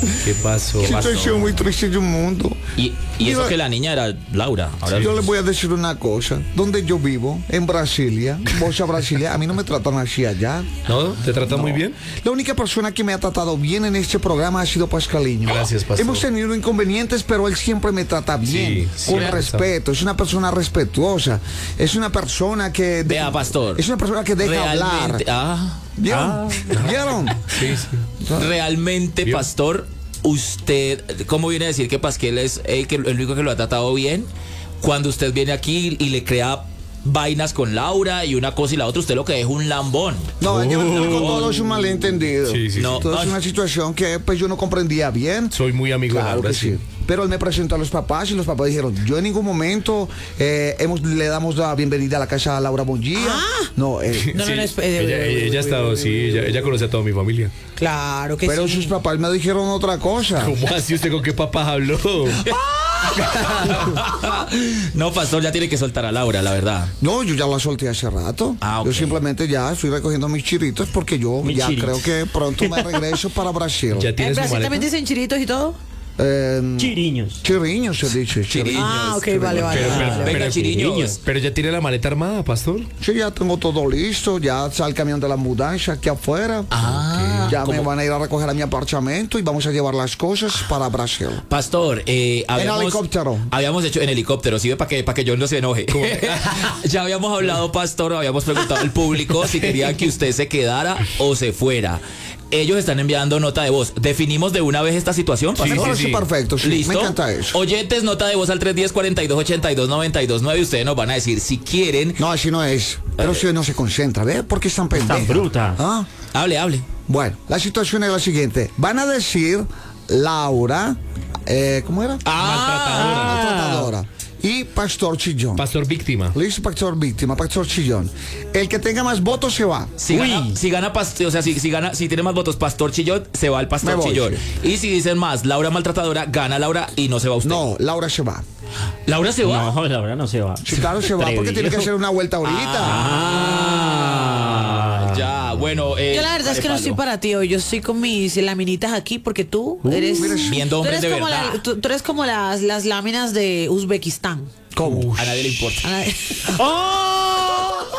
¿Qué pasó? Situación muy triste del mundo. Y eso que la niña era Laura. Ahora Yo les voy a decir una cosa. Donde yo vivo, en Brasilia, vos a Brasilia, a mí no me tratan así allá. ¿No? ¿Te trata muy bien? La única persona que me ha tratado bien en este programa ha sido Pascaliño. Gracias, Pastor. Hemos tenido inconvenientes, pero él siempre me trata bien, con respeto. Es una persona respetuosa. Es una persona que... Vea, Pastor. Es una persona que deja hablar. ¿Vieron? ¿Vieron? Sí. Realmente, Pastor, usted, ¿cómo viene a decir que Pasquel es el único que lo ha tratado bien? Cuando usted viene aquí y le crea vainas con Laura y una cosa y la otra, usted lo que es un lambón. No, con todo es un malentendido. Sí. No. Todo es una situación que pues yo no comprendía bien. Soy muy amigo de Claro Laura, que sí. Pero él me presentó a los papás y los papás dijeron, yo en ningún momento le damos la bienvenida a la casa a Laura Bongia. No, Ella ha estado, sí, ella conoce a toda mi familia. Claro que pero sí. sus papás me dijeron otra cosa. ¿Cómo así? ¿Usted con qué papás habló? No, Pastor, ya tiene que soltar a Laura, la verdad. No, yo ya la solté hace rato. Ok. Yo simplemente ya estoy recogiendo mis chiritos porque yo Mis ya chiritos. creo que pronto me regreso para Brasil. ¿Ya ¿En tiene su Brasil maleta? también dicen chiritos y todo? Chiriños. Chiriños se dice. Chiriños. Ah, ok, vale. Venga, chiriños. Pero ya tiene la maleta armada, Pastor. Sí, ya tengo todo listo. Ya está el camión de la mudanza aquí afuera. Ya me van a ir a recoger a mi apartamento y vamos a llevar las cosas para Brasil. Pastor, helicóptero. Habíamos hecho en helicóptero, ¿sí? Para que yo no se enoje. Ya habíamos hablado, Pastor, habíamos preguntado al público si querían que usted se quedara o se fuera. Ellos están enviando nota de voz. ¿Definimos de una vez esta situación, Pastor? Sí, Ahora sí, perfecto. Sí, ¿Listo? me encanta eso. Oyentes, nota de voz al 310-4282-929. Ustedes nos van a decir si quieren. No, así no es. Pero si no se concentra, ¿ves? Porque están pendejas. Tan bruta. ¿Ah? Hable. Bueno, la situación es la siguiente. Van a decir Laura, ¿cómo era? Maltratadora. Y Pastor Chillón. Pastor víctima. Listo, Pastor víctima, Pastor Chillón. El que tenga más votos se va. Si gana Pastor, o sea, si tiene más votos Pastor Chillón, se va el Pastor Me voy, Chillón. Y si dicen más Laura maltratadora, gana Laura y no se va usted. No, Laura se va. Laura se va. No, Laura no se va. Sí, claro, se va porque tiene que hacer una vuelta ahorita. Ya, bueno. Yo la verdad es que no estoy para ti hoy. Yo estoy con mis laminitas aquí porque tú eres... Viendo hombres de verdad. tú eres como las láminas de Uzbekistán. ¿Cómo? A nadie le importa. ¡Oh!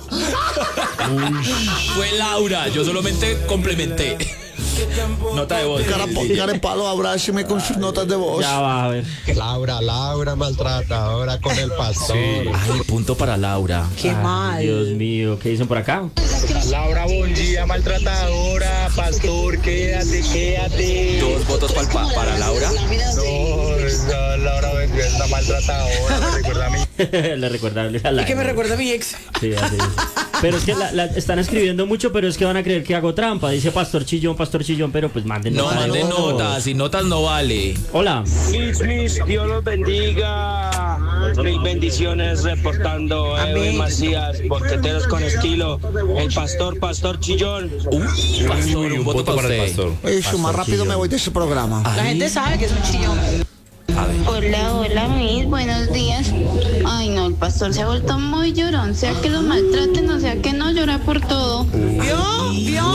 Fue Laura, yo solamente complementé. Nota de voz. Cara de palo, abráceme con sus notas de voz. Ya va a ver. Laura maltratadora con el pastor. Ay, punto para Laura. ¡Qué mal! Dios mío, ¿qué dicen por acá? Laura Bongia maltratadora, pastor, quédate. 2 votos para Laura. No, Laura Bongia está maltratadora, me recuerda a mí. Le recuerda a la... Es que me recuerda a mi ex. Sí, así es. Pero es que están escribiendo mucho, pero es que van a creer que hago trampa. Dice Pastor Chillón, pero pues manden No nota de manden voz. notas, y notas no vale. Hola. Dios los bendiga. Mil bendiciones reportando Edwin Macías, Boqueteros con estilo. El Pastor Chillón. Pastor, un voto para el usted. Pastor. Eso, más rápido me voy de ese programa. La gente sabe que es un chillón. Hola, mis buenos días. Ay, no, el pastor se ha vuelto muy llorón. Sea que lo maltraten, o sea que no, llora por todo. ¿Vio?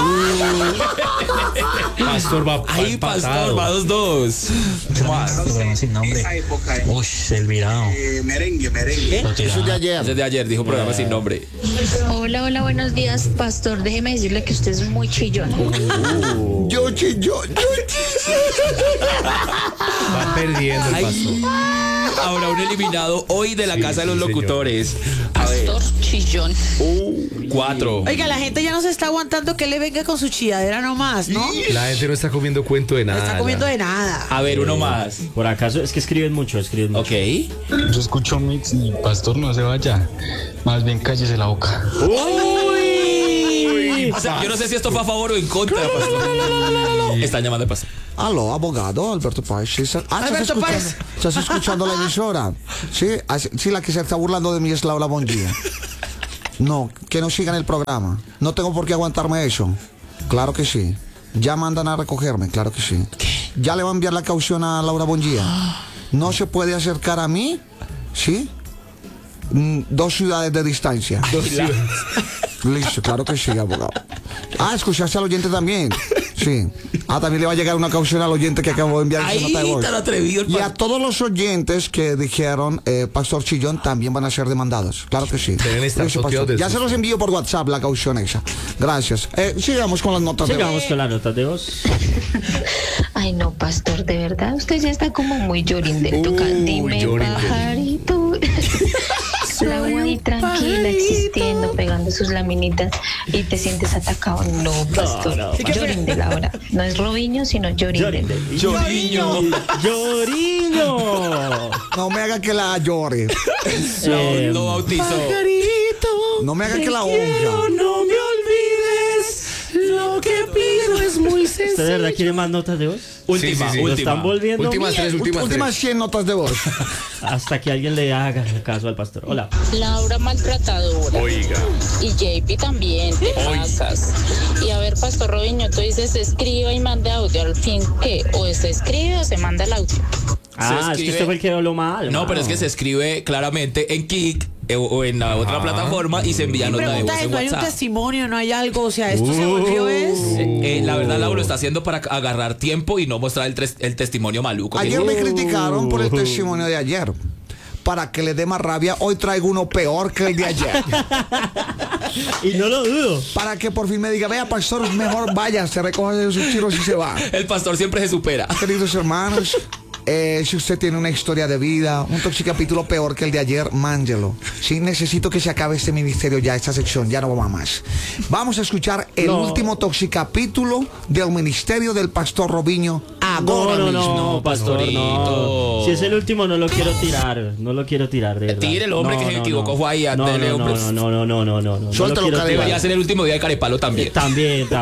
Pastor va Ay, Pastor, va 2-2. Programa sin nombre. Uy, el virado. Merengue. Eso es de ayer. Desde ayer dijo programa sin nombre. Hola, buenos días, pastor. Déjeme decirle que usted es muy chillón. Yo chillón. Va perdiendo el Pastor. Habrá un eliminado hoy de la casa de los señor. locutores. A ver, Pastor chillón. 4. Oiga, la gente ya no se está aguantando que le venga con su chilladera nomás, ¿no? La gente no está comiendo cuento de No nada. está comiendo de nada. A ver, uno más. Por acaso, es que escriben mucho. Ok. Yo escucho mix y pastor no se vaya. Más bien cállese la boca. O sea, yo no sé si esto fue a favor o en contra. Pastor. Están llamando al pastor. Aló, abogado, Alberto Páez. Alberto Páez. ¿Estás escuchando la emisora? Sí, sí, la que se está burlando de mí es Laura Bongia. No, que no sigan el programa. No tengo por qué aguantarme eso. Claro que sí. Ya mandan a recogerme, claro que sí. Ya le va a enviar la caución a Laura Bongia. No se puede acercar a mí, ¿sí? 2 ciudades de distancia. 2 ciudades. Listo, claro que sí, abogado. Escuchaste al oyente también. Sí. También le va a llegar una caución al oyente que acabo de enviar esa Ahí nota de voz. tan atrevido el Y a todos los oyentes que dijeron Pastor Chillón también van a ser demandados. Claro que sí. Deben estar Eso, choqueados Pastor. de Ya eso. se los envío por WhatsApp la caución esa. Gracias. Sigamos con las notas de voz. Sigamos con las notas de voz. Ay, no, pastor, de verdad, usted ya está como muy llorín del tocal. Dime, llorín. pajarito. La agua ahí tranquila, existiendo, pegando sus laminitas y te sientes atacado. No, pastor. no, Llorín de la hora. No es Robinho, sino llorín de. Lloriño. Lloriño. No me haga que la llore. Lo bautizó. No me haga que la honra. No me olvides, lo que pido es muy ¿Usted de verdad quiere más notas de voz? Última, Sí. Lo última. están volviendo Últimas tres, últimas Últimas tres. 100 notas de voz. hasta que alguien le haga caso al pastor. Hola. Laura maltratadora. Oiga. Y JP también, te pasas. Y a ver, Pastor Robinho, tú dices escriba y mande audio. Al fin, ¿qué? O se escribe o se manda el audio. Es que escribe- usted fue el que habló mal. No, pero es que se escribe claramente en Kik o en la otra plataforma y se envía Mi nota de voz pregunta es, en ¿no hay un WhatsApp. testimonio, no hay algo? O sea, esto se volvió La verdad, Laura lo está haciendo para agarrar tiempo y no mostrar el testimonio maluco. que Ayer tiene. me criticaron por el testimonio de ayer. Para que le dé más rabia, hoy traigo uno peor que el de ayer. Y no lo dudo. Para que por fin me diga, vea, pastor, mejor vaya, se recoge de sus tiros y se va. El pastor siempre se supera. Queridos hermanos, si usted tiene una historia de vida, un toxicapítulo peor que el de ayer, mándelo. Sí, necesito que se acabe este ministerio ya, esta sección, ya no va más. Vamos a escuchar el último toxicapítulo del ministerio del pastor Robinho ahora mismo. No, pastor, no. pastorito. Si es el último, no lo quiero tirar. No lo quiero tirar, de verdad. Tire el hombre que se equivocó, fue ahí, No, dele, no, hombre. no. Suéltalo, quiero Cari. Debería tirar. ser el último día de Carepalo también. También.